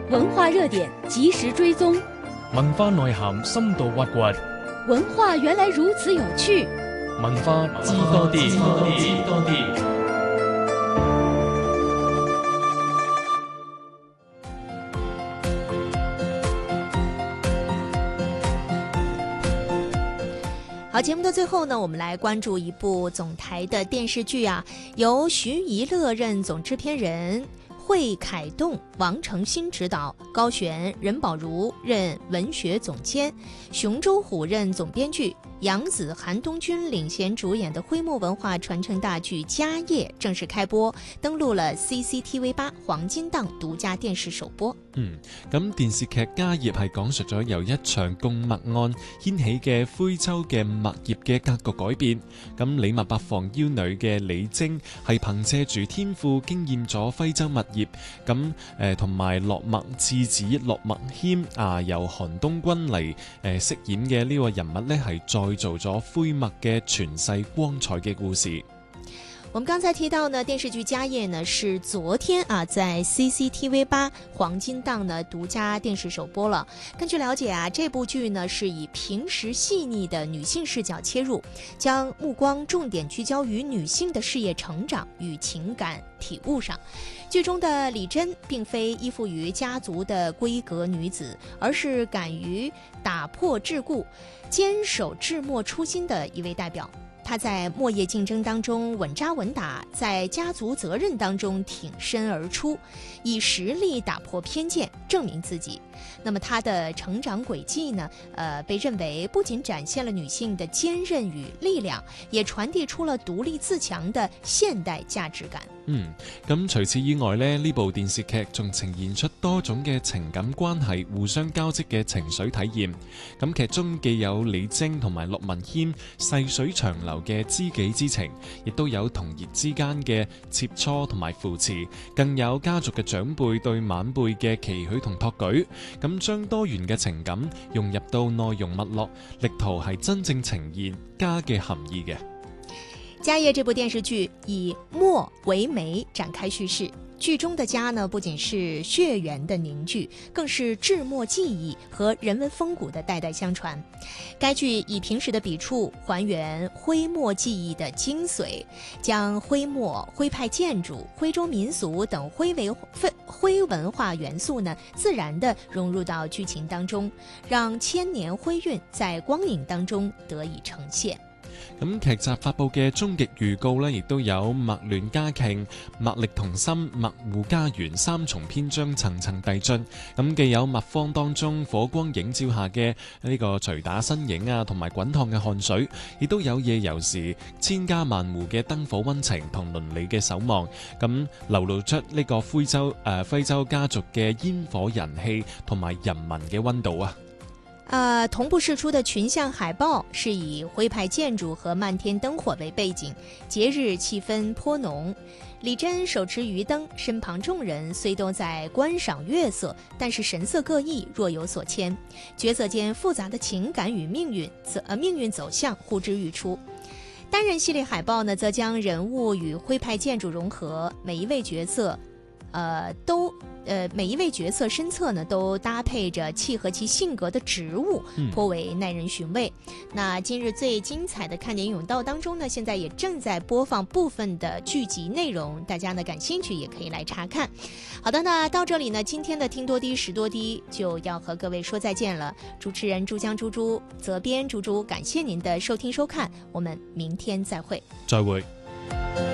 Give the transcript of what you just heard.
文化热点及时追踪， 文化內涵深度挖掘， 文化原來如此有趣， 文化知多啲。 好，节目的最后呢，我们来关注一部总台的电视剧啊，由徐一乐任总制片人，惠凯栋、王承新执导，高璇、任宝如任文学总监，熊周虎任总编剧，杨紫、韩东君领衔主演的徽墨文化传承大剧《家业》正式開播，登陸了 CCTV8 黃金檔獨家電視首播。 咁電視劇《家業》係講述咗由一場供墨案掀起嘅徽州嘅墨業嘅格局改變。咁李墨百房腰女嘅李晶係憑借住天賦經驗咗徽州墨業，咁同埋落墨智子落墨謙由韓東君嚟飾演嘅呢個人物呢，係再做咗徽墨嘅傳世光彩嘅故事。 我们刚才提到呢，电视剧《家业》呢是昨天在 CCTV8 黄金档呢独家电视首播了。根据了解这部剧呢是以平实细腻的女性视角切入，将目光重点聚焦于女性的事业成长与情感体悟上。剧中的李珍并非依附于家族的闺阁女子，而是敢于打破桎梏、坚守制墨初心的一位代表。他在墨业竞争当中稳扎稳打，在家族责任当中挺身而出，以实力打破偏见，证明自己。那么他的成長軌跡呢，被認為不僅展現了女性的堅韌與力量，也傳遞出了獨立自強的現代價值感。 咁除此以外呢，呢部電視劇仲呈現出多種嘅情感關係互相交織嘅情緒體驗。咁劇中既有李晶同埋陸文謙細水長流嘅知己之情，亦都有同業之間嘅切磋同埋扶持，更有家族嘅長輩對晚輩嘅期許同託舉。咁將多元嘅情感融入到內容脈絡，力圖係真正呈現家嘅含義嘅。 家業這部電視劇以墨為媒展開敘事，劇中的家呢，不僅是血緣的凝聚，更是制墨技藝和人文風骨的代代相傳。該劇以平實的筆觸還原徽墨技藝的精髓，將徽墨、徽派建築、徽州民俗等徽文化元素呢，自然地融入到劇情當中，讓千年徽韻在光影當中得以呈現。 咁劇集發佈嘅終極預告呢，亦都有墨戀家慶、墨力同心、墨戶家園三重篇章層層遞進。咁既有墨坊當中火光映照下嘅呢個捶打身影同埋滾燙嘅汗水，亦都有夜遊時千家萬戶嘅燈火溫情同鄰里嘅守望。咁流露出呢個徽州家族嘅煙火人氣同埋人民嘅溫度啊！ 同步釋出的群像海報是以徽派建築和漫天燈火為背景，節日氣氛頗濃。李珍手持魚燈，身旁眾人雖都在觀賞月色，但是神色各異，若有所牽。角色間複雜的情感與命運走向呼之欲出。單人系列海報呢，則將人物與徽派建築融合，每一位角色身側呢都搭配着契合其性格的植物，頗為耐人尋味。那今日最精彩的看點甬道當中呢，現在也正在播放部分的劇集內容，大家呢感興趣也可以來查看。好的，那到這裡呢，今天的聽多啲識多啲就要和各位說再見了。主持人珠江豬豬，責編豬豬，感謝您的收聽收看，我們明天再會。 再會。